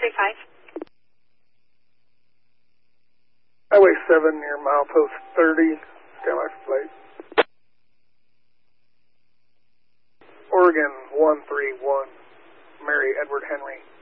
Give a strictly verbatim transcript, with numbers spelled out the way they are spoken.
three five. Highway seven near milepost thirty, stand by for plate. Oregon one three one, Mary Edward Henry.